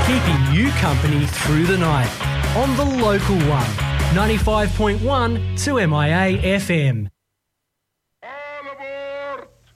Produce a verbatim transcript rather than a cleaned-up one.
keeping you company through the night on the local one, ninety-five point one to M I A F M.